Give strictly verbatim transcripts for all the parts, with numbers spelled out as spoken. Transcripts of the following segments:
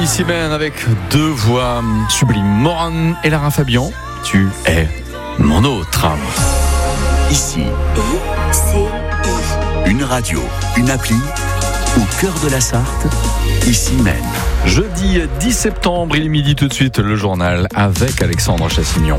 Ici même avec deux voix sublimes, Morane et Lara Fabian. Tu es mon autre. Ici, une radio, une appli, au cœur de la Sarthe, ici même. Jeudi dix septembre, il est midi tout de suite, le journal avec Alexandre Chassignon.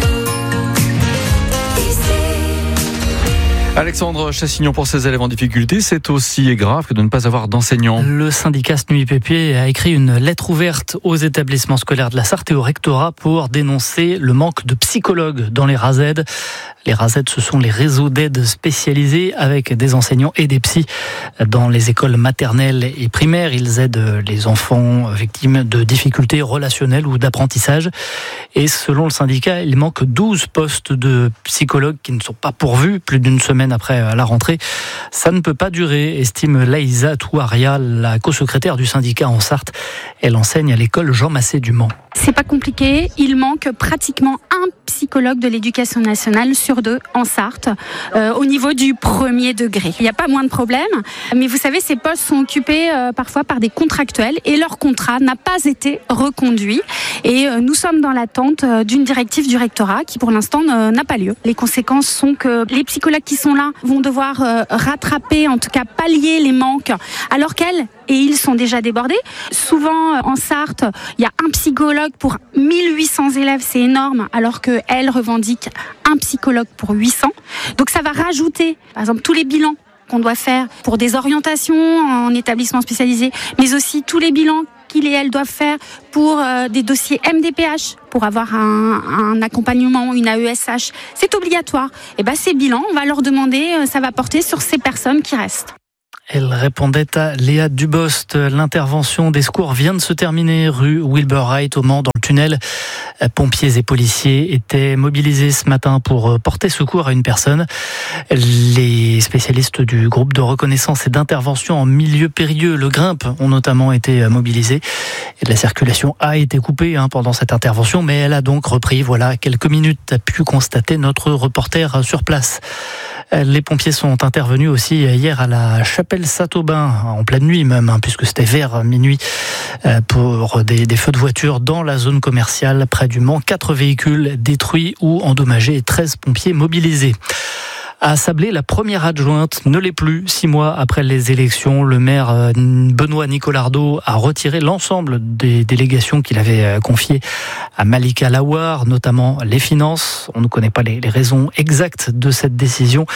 Alexandre Chassignon, pour ses élèves en difficulté, c'est aussi grave que de ne pas avoir d'enseignants. Le syndicat S N U I P P a écrit une lettre ouverte aux établissements scolaires de la Sarthe et au rectorat pour dénoncer le manque de psychologues dans les R A Z. Les R A Z, ce sont les réseaux d'aide spécialisés avec des enseignants et des psys dans les écoles maternelles et primaires. Ils aident les enfants victimes de difficultés relationnelles ou d'apprentissage. Et selon le syndicat, il manque douze postes de psychologues qui ne sont pas pourvus plus d'une semaine après la rentrée. Ça ne peut pas durer, estime Laïsa Touaria, la co-secrétaire du syndicat en Sarthe. Elle enseigne à l'école Jean Massé du Mans. C'est pas compliqué, il manque pratiquement un psychologue de l'éducation nationale sur deux en Sarthe, euh, au niveau du premier degré. Il n'y a pas moins de problèmes, mais vous savez, ces postes sont occupés euh, parfois par des contractuels et leur contrat n'a pas été reconduit. Et euh, nous sommes dans l'attente euh, d'une directive du rectorat qui pour l'instant euh, n'a pas lieu. Les conséquences sont que les psychologues qui sont là vont devoir euh, rattraper, en tout cas pallier les manques, alors qu'elles et ils sont déjà débordés. Souvent, en Sarthe, il y a un psychologue pour mille huit cents élèves, c'est énorme, alors qu'elles revendiquent un psychologue pour huit cents. Donc ça va rajouter, par exemple, tous les bilans qu'on doit faire pour des orientations en établissement spécialisé, mais aussi tous les bilans qu'ils et elles doivent faire pour euh, des dossiers M D P H, pour avoir un, un accompagnement, une A E S H. C'est obligatoire. Et ben ces bilans, on va leur demander, euh, ça va porter sur ces personnes qui restent. Elle répondait à Léa Dubost. L'intervention des secours vient de se terminer rue Wilbur Wright au Mans dans le tunnel. Pompiers et policiers étaient mobilisés ce matin pour porter secours à une personne. Les spécialistes du groupe de reconnaissance et d'intervention en milieu périlleux, le Grimpe, ont notamment été mobilisés. Et la circulation a été coupée hein, pendant cette intervention, mais elle a donc repris. Voilà, quelques minutes a pu constater notre reporter sur place. Les pompiers sont intervenus aussi hier à la chapelle Saint-Aubin, en pleine nuit même, hein, puisque c'était vers minuit, euh, pour des, des feux de voiture dans la zone commerciale près du Mans. Quatre véhicules détruits ou endommagés et treize pompiers mobilisés. À Sablé, la première adjointe ne l'est plus. Six mois après les élections, le maire Benoît Nicolardo a retiré l'ensemble des délégations qu'il avait confiées à Malika Lawar, notamment les finances. On ne connaît pas les, les raisons exactes de cette décision.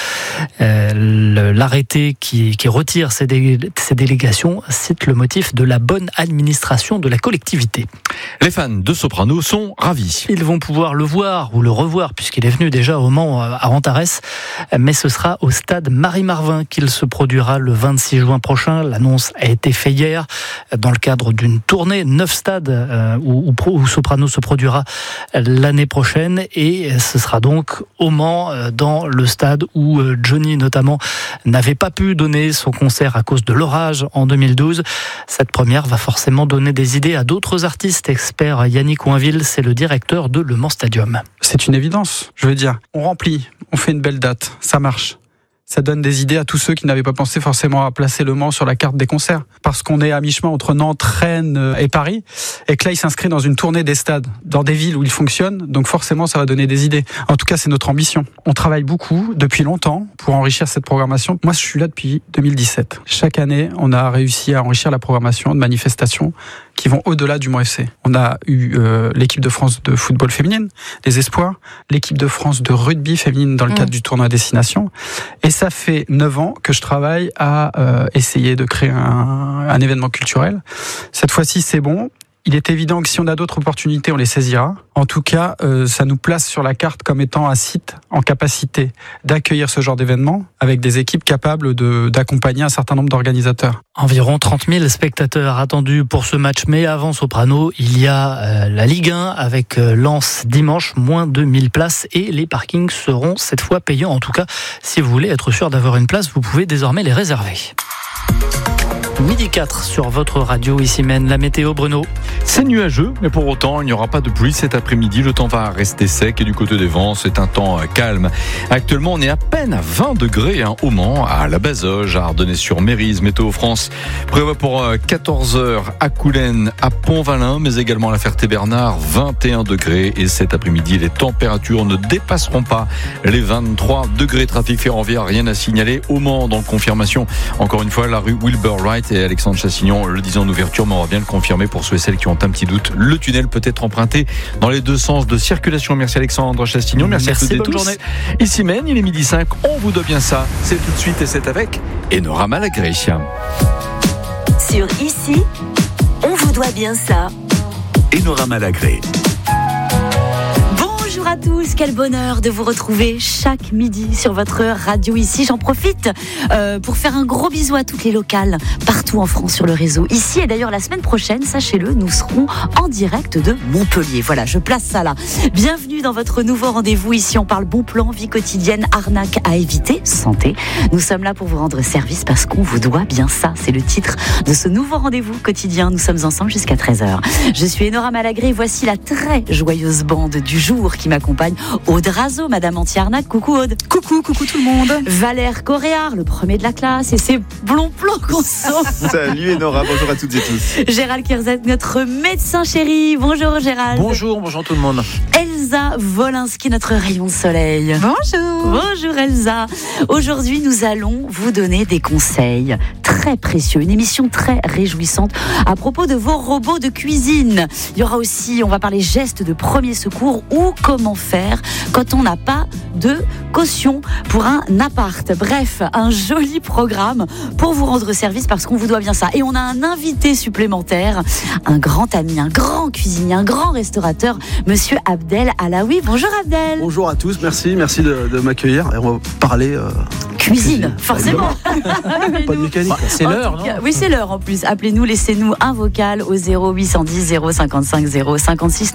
Euh, l'arrêté qui, qui retire ces, dé, ces délégations cite le motif de la bonne administration de la collectivité. Les fans de Soprano sont ravis. Ils vont pouvoir le voir ou le revoir, puisqu'il est venu déjà au Mans à Antares. Mais ce sera au stade Marie-Marvin qu'il se produira le vingt-six juin prochain. L'annonce a été faite hier dans le cadre d'une tournée, neuf stades euh, où, où Soprano se produira l'année prochaine. Et ce sera donc au Mans, euh, dans le stade où euh, Johnny notamment n'avait pas pu donner son concert à cause de l'orage en deux mille douze. Cette première va forcément donner des idées à d'autres artistes. Expert Yannick Oinville, c'est le directeur de Le Mans Stadium. C'est une évidence, je veux dire. On remplit, on fait une belle date. Ça marche. Ça donne des idées à tous ceux qui n'avaient pas pensé forcément à placer Le Mans sur la carte des concerts. Parce qu'on est à mi-chemin entre Nantes, Rennes et Paris. Et que là, il s'inscrit dans une tournée des stades, dans des villes où il fonctionne. Donc forcément, ça va donner des idées. En tout cas, c'est notre ambition. On travaille beaucoup, depuis longtemps, pour enrichir cette programmation. Moi, je suis là depuis deux mille dix-sept. Chaque année, on a réussi à enrichir la programmation de manifestations qui vont au-delà du Mans F C. On a eu euh, l'équipe de France de football féminine, les Espoirs, l'équipe de France de rugby féminine dans le cadre mmh. du tournoi Destination. Et ça fait neuf ans que je travaille à euh, essayer de créer un, un événement culturel. Cette fois-ci, c'est bon. Il est évident que si on a d'autres opportunités, on les saisira. En tout cas, euh, ça nous place sur la carte comme étant un site en capacité d'accueillir ce genre d'événement avec des équipes capables de, d'accompagner un certain nombre d'organisateurs. Environ trente mille spectateurs attendus pour ce match. Mais avant Soprano, il y a euh, la Ligue un avec euh, Lens dimanche, moins de mille places. Et les parkings seront cette fois payants. En tout cas, si vous voulez être sûr d'avoir une place, vous pouvez désormais les réserver. midi quatre sur votre radio. Ici mène la météo, Bruno. C'est nuageux, mais pour autant, il n'y aura pas de pluie cet après-midi. Le temps va rester sec et du côté des vents, c'est un temps calme. Actuellement, on est à peine à vingt degrés hein, au Mans, à la Bazoge, à Ardennais-sur-Mérise. Météo France prévoit pour quatorze heures à Coulennes, à Pont-Valin, mais également à la Ferté-Bernard, vingt et un degrés. Et cet après-midi, les températures ne dépasseront pas les vingt-trois degrés. Trafic ferroviaire, rien à signaler au Mans. Donc, confirmation, encore une fois, la rue Wilbur Wright et Alexandre Chassignon le disant en ouverture, mais on va bien le confirmer pour ceux et celles qui ont un petit doute. Le tunnel peut être emprunté dans les deux sens de circulation. Merci Alexandre Chassignon. Merci, Merci à toutes et bonne tous. journée. Ici mène, il est midi cinq. On vous doit bien ça. C'est tout de suite et c'est avec Enora Malagré. Sur Ici, on vous doit bien ça. Enora Malagré. Bonjour à tous, quel bonheur de vous retrouver chaque midi sur votre radio Ici. J'en profite euh, pour faire un gros bisou à toutes les locales partout en France sur le réseau Ici. Et d'ailleurs la semaine prochaine, sachez-le, nous serons en direct de Montpellier. Voilà, je place ça là. Bienvenue dans votre nouveau rendez-vous. Ici, on parle bon plan, vie quotidienne, arnaque à éviter, santé. Nous sommes là pour vous rendre service parce qu'on vous doit bien ça. C'est le titre de ce nouveau rendez-vous quotidien. Nous sommes ensemble jusqu'à treize heures. Je suis Enora Malagré. Voici la très joyeuse bande du jour qui m'accompagne. Aude Razo, Madame Anti-Arnaque. Coucou Aude. Coucou, coucou tout le monde. Valère Coréard, le premier de la classe, et c'est blond plans qu'on sauve. Salut Enora, bonjour à toutes et tous. Gérald Kirzet, notre médecin chéri. Bonjour Gérald. Bonjour, bonjour tout le monde. Elsa Wolinski, notre rayon de soleil. Bonjour. Bonjour Elsa. Aujourd'hui, nous allons vous donner des conseils très précieux, une émission très réjouissante à propos de vos robots de cuisine. Il y aura aussi, on va parler gestes de premier secours ou comment faire quand on n'a pas de caution pour un appart. Bref, un joli programme pour vous rendre service parce qu'on vous doit bien ça. Et on a un invité supplémentaire, un grand ami, un grand cuisinier, un grand restaurateur, Monsieur Abdel Alaoui. Bonjour Abdel. Bonjour à tous, merci, merci de, de m'accueillir. Et on va parler euh, cuisine, cuisine, forcément. Pas de mécanique. Bah, c'est l'heure, non ? Oui, c'est l'heure en plus. Appelez-nous, laissez-nous un vocal au zéro huit cent dix zéro cinquante-cinq zéro cinquante-six.